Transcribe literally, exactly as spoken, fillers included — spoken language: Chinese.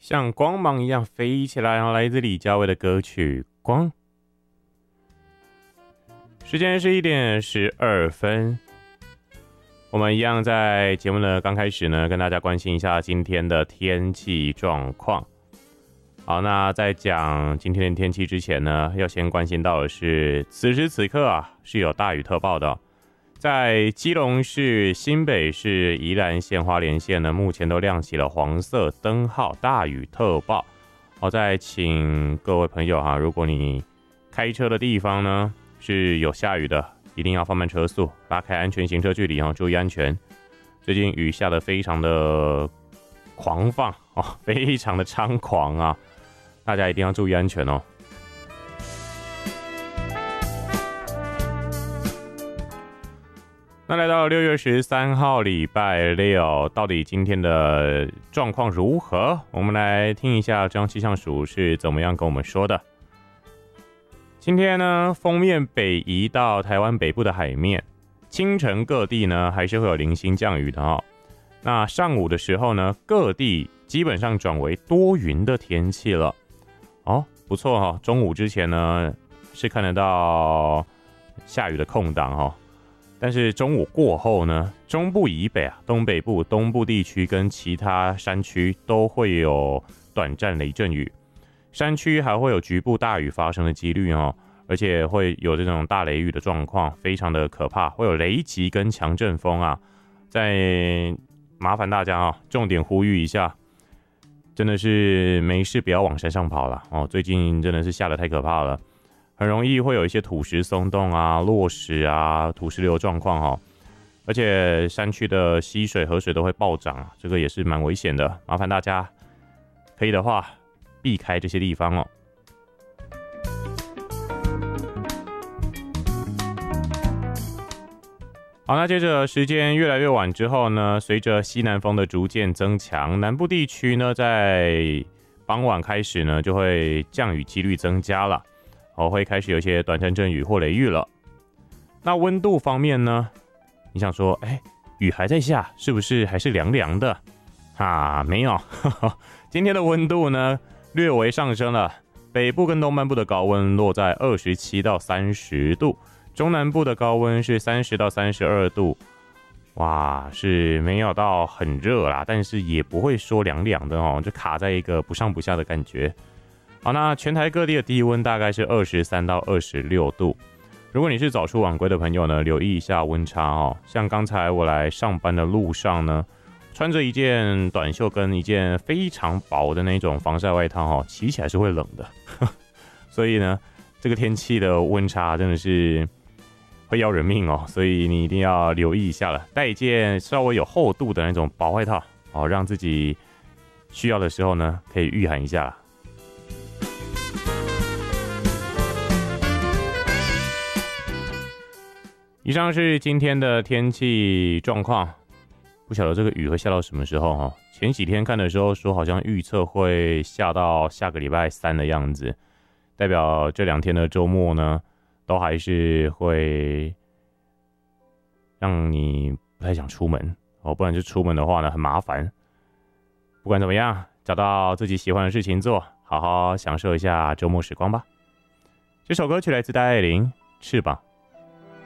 像光芒一样飞起来，然后来自李佳薇的歌曲《光》。时间是一点十二分，我们一样在节目的刚开始呢，跟大家关心一下今天的天气状况。好，那在讲今天的天气之前呢，要先关心到的是，此时此刻啊是有大雨特报的，在基隆市、新北市、宜兰县、花莲县呢，目前都亮起了黄色灯号，大雨特报。好，再请各位朋友哈，如果你开车的地方呢是有下雨的，一定要放慢车速，拉开安全行车距离哦，注意安全。最近雨下得非常的狂放哦，非常的猖狂啊，大家一定要注意安全哦。那来到六月十三号礼拜六，到底今天的状况如何？我们来听一下中央气象署是怎么样跟我们说的。今天呢，锋面北移到台湾北部的海面，清晨各地呢还是会有零星降雨的哦。那上午的时候呢，各地基本上转为多云的天气了。哦，不错哦，中午之前呢是看得到下雨的空档哦。但是中午过后呢，中部以北啊、东北部、东部地区跟其他山区都会有短暂雷阵雨，山区还会有局部大雨发生的几率哦，而且会有这种大雷雨的状况，非常的可怕，会有雷击跟强阵风啊。再麻烦大家啊，重点呼吁一下，真的是没事不要往山上跑了哦，最近真的是下得太可怕了。很容易会有一些土石松动啊、落石啊、土石流状况哦，而且山区的溪水、河水都会暴涨，这个也是蛮危险的。麻烦大家可以的话避开这些地方哦。好，那接着时间越来越晚之后呢，随着西南风的逐渐增强，南部地区呢在傍晚开始呢就会降雨几率增加了。哦，会开始有一些短暂阵雨或雷雨了。那温度方面呢？你想说，哎，雨还在下，是不是还是凉凉的？啊，没有，呵呵，今天的温度呢略微上升了。北部跟东半部的高温落在二十七到三十度，中南部的高温是三十到三十二度。哇，是没有到很热啦，但是也不会说凉凉的哦，就卡在一个不上不下的感觉。好，那全台各地的低温大概是二十三到二十六度。如果你是早出晚归的朋友呢，留意一下温差哦。像刚才我来上班的路上呢，穿着一件短袖跟一件非常薄的那种防晒外套哦，骑起来是会冷的。所以呢，这个天气的温差真的是会要人命哦，所以你一定要留意一下了，带一件稍微有厚度的那种薄外套哦，让自己需要的时候呢可以御寒一下。以上是今天的天气状况，不晓得这个雨会下到什么时候哈？前几天看的时候说好像预测会下到下个礼拜三的样子，代表这两天的周末呢，都还是会让你不太想出门哦，不然就出门的话呢很麻烦。不管怎么样，找到自己喜欢的事情做，好好享受一下周末时光吧。这首歌曲来自戴爱玲，《翅膀》。